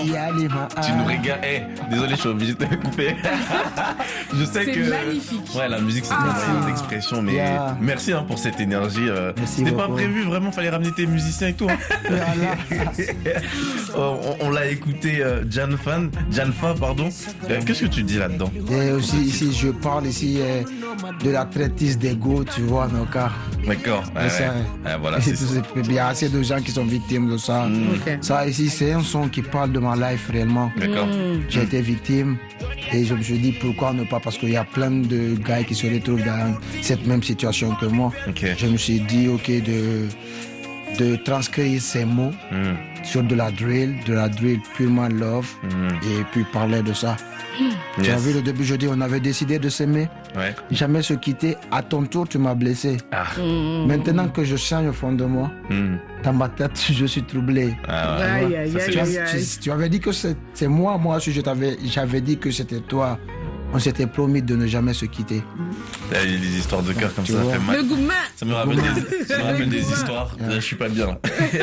Tu nous régales. Désolé, je suis obligé de te couper. Je sais C'est que. magnifique. Ouais, la musique, c'est une moyen d'expression, mais merci pour cette énergie. C'était pas prévu, vraiment, fallait ramener tes musiciens et tout. On l'a écouté, Janfa, pardon. Qu'est-ce que tu dis là-dedans? Et aussi, ici, je parle ici de la traitise d'ego, tu vois, nos cas. D'accord. Voilà, Il y a assez de gens qui sont victimes de ça. Ok. Ça, ici, c'est un son qui parle de ma life réellement. D'accord. J'ai été victime et je me suis dit pourquoi ne pas, parce qu'il y a plein de gars qui se retrouvent dans cette même situation que moi. Ok. Je me suis dit, ok, de transcrire ces mots sur de la drill purement love et puis parler de ça. Tu as vu le début, je dis, on avait décidé de s'aimer, jamais se quitter. À ton tour, tu m'as blessé. Maintenant que je change au fond de moi, dans ma tête, je suis troublé. Aïe, aïe, aïe, aïe, aïe. Tu avais dit que c'est moi aussi, j'avais dit que c'était toi. On s'était promis de ne jamais se quitter. Il y a des histoires de cœur comme ça, ça fait mal. Le gourmand. Ça me rappelle des histoires. Je suis pas bien là.